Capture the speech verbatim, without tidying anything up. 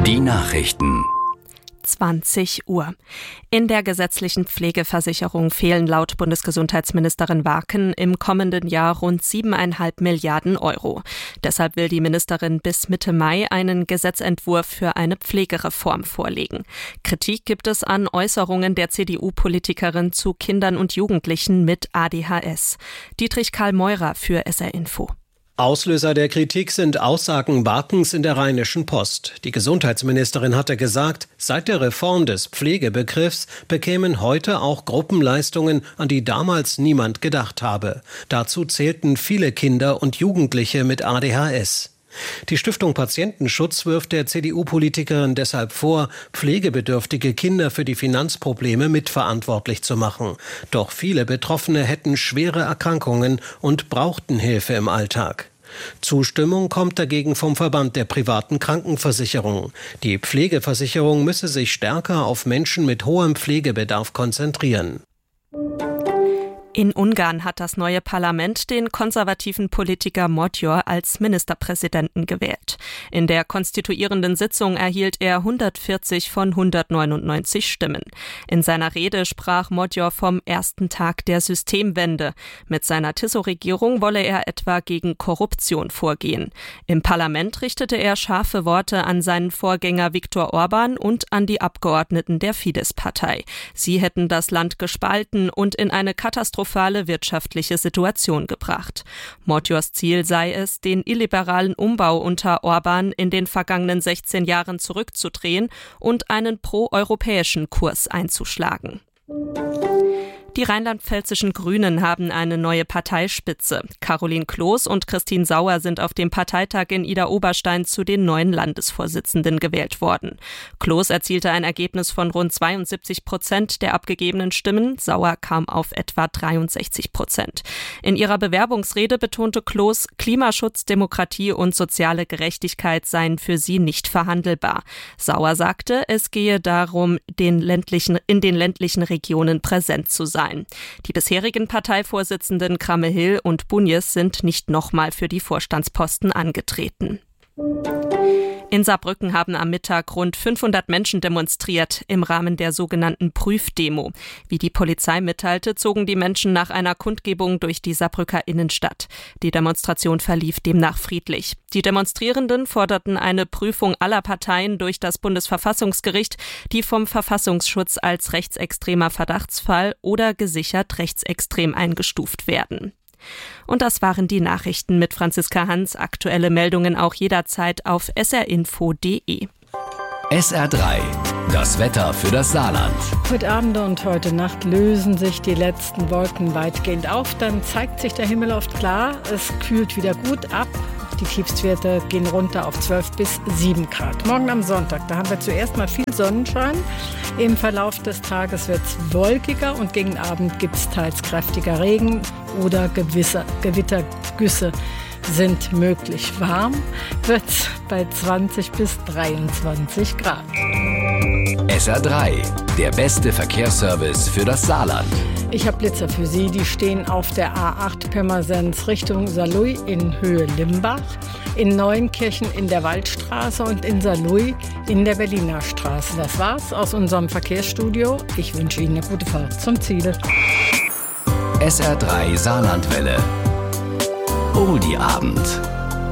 Die Nachrichten. zwanzig Uhr. In der gesetzlichen Pflegeversicherung fehlen laut Bundesgesundheitsministerin Warken im kommenden Jahr rund siebeneinhalb Milliarden Euro. Deshalb will die Ministerin bis Mitte Mai einen Gesetzentwurf für eine Pflegereform vorlegen. Kritik gibt es an Äußerungen der C D U-Politikerin zu Kindern und Jugendlichen mit A D H S. Dietrich Karl Meurer für S R Info. Auslöser der Kritik sind Aussagen Warkens in der Rheinischen Post. Die Gesundheitsministerin hatte gesagt, seit der Reform des Pflegebegriffs bekämen heute auch Gruppenleistungen, an die damals niemand gedacht habe. Dazu zählten viele Kinder und Jugendliche mit A D H S. Die Stiftung Patientenschutz wirft der C D U-Politikerin deshalb vor, pflegebedürftige Kinder für die Finanzprobleme mitverantwortlich zu machen. Doch viele Betroffene hätten schwere Erkrankungen und brauchten Hilfe im Alltag. Zustimmung kommt dagegen vom Verband der privaten Krankenversicherung. Die Pflegeversicherung müsse sich stärker auf Menschen mit hohem Pflegebedarf konzentrieren. In Ungarn hat das neue Parlament den konservativen Politiker Magyar als Ministerpräsidenten gewählt. In der konstituierenden Sitzung erhielt er hundertvierzig von hundertneunundneunzig Stimmen. In seiner Rede sprach Magyar vom ersten Tag der Systemwende. Mit seiner Tiso-Regierung wolle er etwa gegen Korruption vorgehen. Im Parlament richtete er scharfe Worte an seinen Vorgänger Viktor Orban und an die Abgeordneten der Fidesz-Partei. Sie hätten das Land gespalten und in eine Katastrophe wirtschaftliche Situation gebracht. Magyars Ziel sei es, den illiberalen Umbau unter Orban in den vergangenen sechzehn Jahren zurückzudrehen und einen proeuropäischen Kurs einzuschlagen. Die rheinland-pfälzischen Grünen haben eine neue Parteispitze. Caroline Kloß und Christine Sauer sind auf dem Parteitag in Idar-Oberstein zu den neuen Landesvorsitzenden gewählt worden. Kloß erzielte ein Ergebnis von rund zweiundsiebzig Prozent der abgegebenen Stimmen. Sauer kam auf etwa dreiundsechzig Prozent. In ihrer Bewerbungsrede betonte Kloß, Klimaschutz, Demokratie und soziale Gerechtigkeit seien für sie nicht verhandelbar. Sauer sagte, es gehe darum, den ländlichen, in den ländlichen Regionen präsent zu sein. Die bisherigen Parteivorsitzenden Kramme-Hill und Bunjes sind nicht nochmal für die Vorstandsposten angetreten. In Saarbrücken haben am Mittag rund fünfhundert Menschen demonstriert im Rahmen der sogenannten Prüfdemo. Wie die Polizei mitteilte, zogen die Menschen nach einer Kundgebung durch die Saarbrücker Innenstadt. Die Demonstration verlief demnach friedlich. Die Demonstrierenden forderten eine Prüfung aller Parteien durch das Bundesverfassungsgericht, die vom Verfassungsschutz als rechtsextremer Verdachtsfall oder gesichert rechtsextrem eingestuft werden. Und das waren die Nachrichten mit Franziska Hans. Aktuelle Meldungen auch jederzeit auf s r info punkt d e. S R drei, das Wetter für das Saarland. Heute Abend und heute Nacht lösen sich die letzten Wolken weitgehend auf. Dann zeigt sich der Himmel oft klar. Es kühlt wieder gut ab. Die Tiefstwerte gehen runter auf zwölf bis sieben Grad. Morgen am Sonntag, da haben wir zuerst mal viel Sonnenschein. Im Verlauf des Tages wird es wolkiger und gegen Abend gibt es teils kräftiger Regen oder gewisse Gewittergüsse sind möglich. Warm wird es bei zwanzig bis dreiundzwanzig Grad. S R drei, der beste Verkehrsservice für das Saarland. Ich habe Blitzer für Sie, die stehen auf der A acht Pirmasens Richtung Saarlouis in Höhe Limbach, in Neuenkirchen in der Waldstraße und in Saarlouis in der Berliner Straße. Das war's aus unserem Verkehrsstudio. Ich wünsche Ihnen eine gute Fahrt zum Ziel. S R drei Saarlandwelle. Oldie Abend.